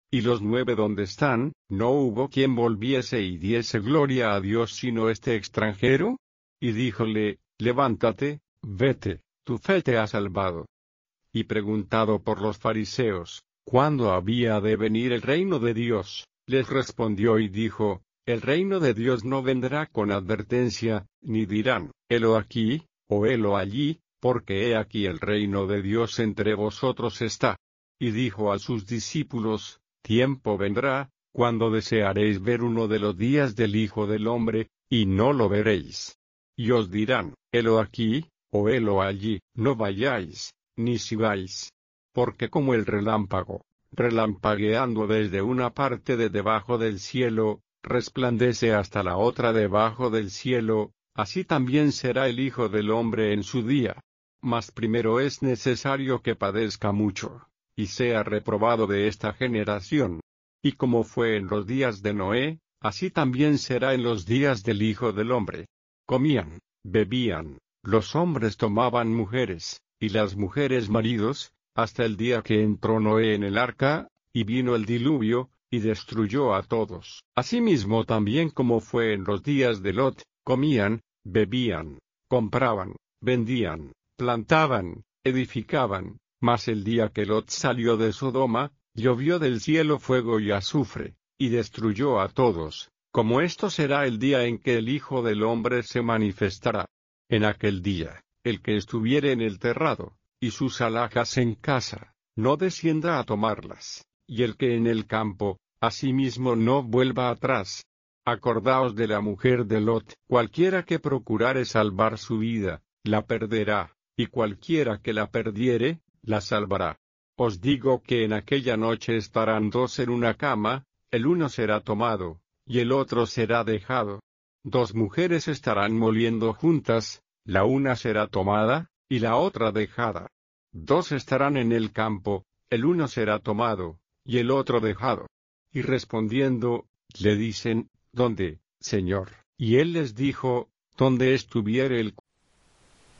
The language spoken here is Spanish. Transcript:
¿Y los 9 dónde están? ¿No hubo quien volviese y diese gloria a Dios sino este extranjero? Y díjole, levántate, vete, tu fe te ha salvado. Y preguntado por los fariseos, ¿cuándo había de venir el reino de Dios?, les respondió y dijo, el reino de Dios no vendrá con advertencia, ni dirán, helo aquí, o helo allí, porque he aquí el reino de Dios entre vosotros está. Y dijo a sus discípulos, tiempo vendrá, cuando desearéis ver uno de los días del Hijo del Hombre, y no lo veréis. Y os dirán, helo aquí, o helo allí, no vayáis, ni sigáis. Porque como el relámpago, relampagueando desde una parte de debajo del cielo, resplandece hasta la otra debajo del cielo, así también será el Hijo del Hombre en su día. Mas primero es necesario que padezca mucho, y sea reprobado de esta generación. Y como fue en los días de Noé, así también será en los días del Hijo del Hombre. Comían, bebían, los hombres tomaban mujeres, y las mujeres maridos, hasta el día que entró Noé en el arca, y vino el diluvio, y destruyó a todos. Asimismo también como fue en los días de Lot, comían, bebían, compraban, vendían, plantaban, edificaban, mas el día que Lot salió de Sodoma, llovió del cielo fuego y azufre, y destruyó a todos, como esto será el día en que el Hijo del Hombre se manifestará. En aquel día, el que estuviere en el terrado, y sus alhajas en casa, no descienda a tomarlas, y el que en el campo, asimismo no vuelva atrás. Acordaos de la mujer de Lot, cualquiera que procurare salvar su vida, la perderá, y cualquiera que la perdiere, la salvará. Os digo que en aquella noche estarán 2 en una cama, el uno será tomado, y el otro será dejado. 2 mujeres estarán moliendo juntas, la una será tomada, y la otra dejada. 2 estarán en el campo, el uno será tomado, y el otro dejado. Y respondiendo, le dicen, ¿dónde, Señor? Y él les dijo, donde estuviere el